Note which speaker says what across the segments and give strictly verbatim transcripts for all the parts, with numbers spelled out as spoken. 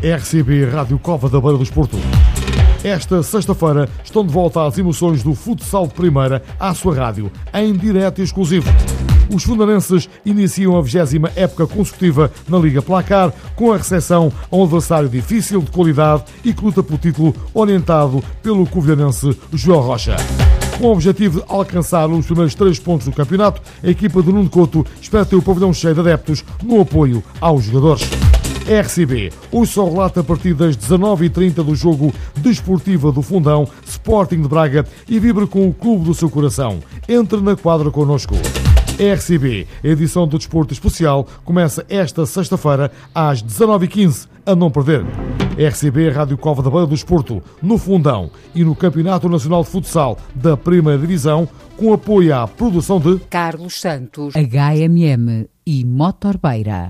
Speaker 1: R C B Rádio Cova da Beira do Desporto. Esta sexta-feira estão de volta as emoções do futsal de primeira à sua rádio, em direto e exclusivo. Os fundanenses iniciam a vigésima época consecutiva na Liga Placar, com a recepção a um adversário difícil, de qualidade e que luta pelo título, orientado pelo covilhanense Joel Rocha. Com o objetivo de alcançar os primeiros três pontos do campeonato, a equipa de Nuno Couto espera ter o pavilhão cheio de adeptos no apoio aos jogadores. R C B, hoje só relata a partir das dezanove e trinta do jogo desportivo do Fundão, Sporting de Braga, e vibra com o clube do seu coração. Entre na quadra connosco. R C B, a edição do Desporto Especial, começa esta sexta-feira às dezanove e quinze, a não perder. R C B Rádio Cova da Beira do Desporto, no Fundão e no Campeonato Nacional de Futsal da Primeira Divisão, com apoio à produção de
Speaker 2: Carlos Santos, H M M e Motor Beira.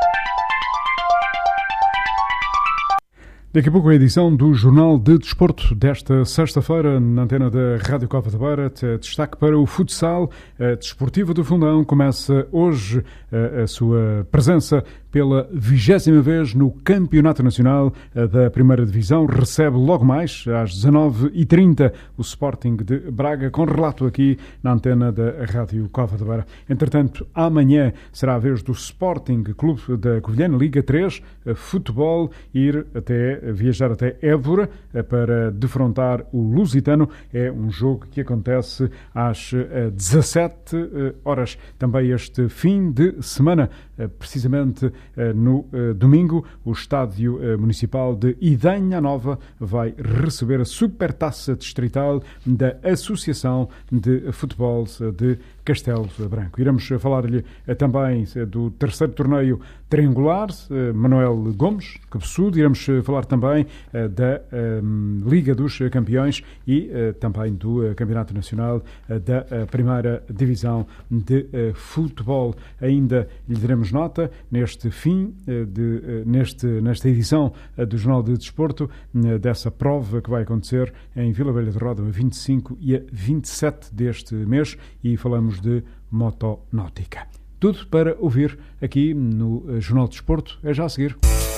Speaker 3: Daqui a pouco a edição do Jornal de Desporto desta sexta-feira na antena da Rádio Cova da Beira. Destaque para o futsal. A Desportiva do Fundão começa hoje a, a sua presença pela vigésima vez no Campeonato Nacional da Primeira Divisão. Recebe logo mais, às dezanove e trinta, o Sporting de Braga, com relato aqui na antena da Rádio Cova da Beira. Entretanto, amanhã será a vez do Sporting Clube da Covilhã, Liga três, futebol, ir até, viajar até Évora para defrontar o Lusitano. É um jogo que acontece às dezassete horas. Também este fim de semana, precisamente no domingo, o Estádio Municipal de Idanha Nova vai receber a Supertaça Distrital da Associação de Futebol de Castelo Branco. Iremos falar-lhe também do terceiro torneio triangular, Manuel Gomes, cabeçudo. Iremos falar também da Liga dos Campeões e também do Campeonato Nacional da Primeira Divisão de Futebol. Ainda lhe daremos nota neste fim, de, neste, nesta edição do Jornal de Desporto, dessa prova que vai acontecer em Vila Velha de Ródão a vinte e cinco e a vinte e sete deste mês, e falamos de motonáutica. Tudo para ouvir aqui no Jornal de Desporto. É já a seguir.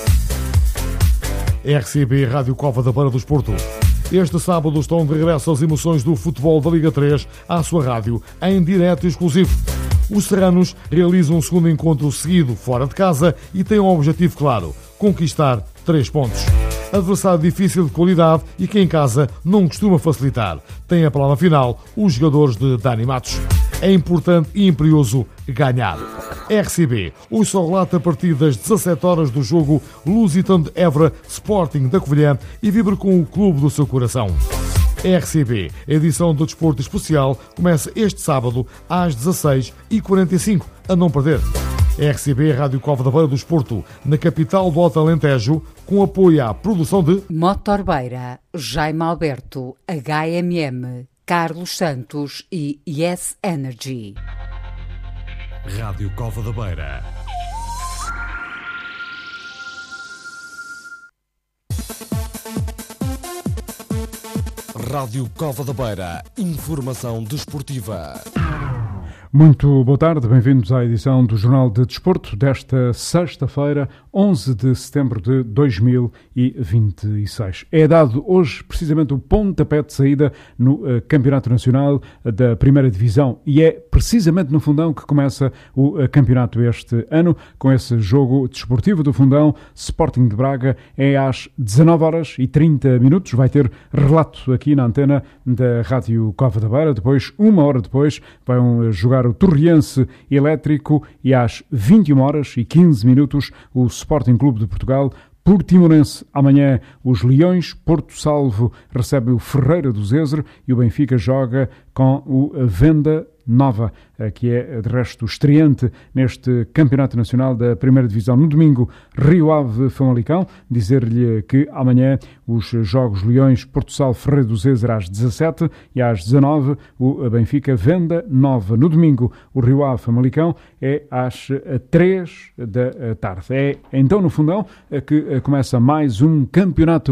Speaker 1: R C B Rádio Cova da Beira do Desporto. Este sábado estão de regresso as emoções do futebol da Liga três à sua rádio, em direto e exclusivo. Os serranos realizam um segundo encontro seguido fora de casa e têm um objetivo claro: conquistar três pontos. Adversário difícil de qualidade e que em casa não costuma facilitar. Tem a palavra final os jogadores de Dani Matos. É importante e imperioso ganhar. R C B, hoje só relata a partir das dezassete horas do jogo Lusitano de Évora, Sporting da Covilhã, e vibra com o clube do seu coração. R C B, a edição do Desporto Especial, começa este sábado às dezasseis e quarenta e cinco, a não perder. R C B Rádio Cova da Beira do Desporto, na capital do Alto Alentejo, com apoio à produção de
Speaker 2: Motor Beira, Jaime Alberto, H M M, Carlos Santos e Yes Energy.
Speaker 4: Rádio Cova da Beira. Rádio Cova da Beira. Informação desportiva.
Speaker 3: Muito boa tarde, bem-vindos à edição do Jornal de Desporto desta sexta-feira, onze de setembro de dois mil e vinte e seis. É dado hoje precisamente o pontapé de saída no uh, Campeonato Nacional da Primeira Divisão, e é precisamente no Fundão que começa o uh, campeonato este ano, com esse jogo desportivo do Fundão. Sporting de Braga é às dezanove horas e trinta minutos, vai ter relato aqui na antena da Rádio Cova da Beira. Depois, uma hora depois, vão jogar o Torriense Elétrico, e às vinte e uma horas e quinze minutos o Sporting Clube de Portugal. Portimonense, amanhã os Leões. Porto Salvo recebe o Ferreira do Zezer e o Benfica joga com o Venda Nova, que é de resto estreante neste Campeonato Nacional da Primeira Divisão. No domingo, Rio Ave Famalicão. Dizer-lhe que amanhã os jogos Leões, Porto Salvo, Ferreira do Zezer às dezassete e às dezanove o Benfica Venda Nova. No domingo, o Rio Ave Famalicão é às três da tarde. É então no Fundão que começa mais um campeonato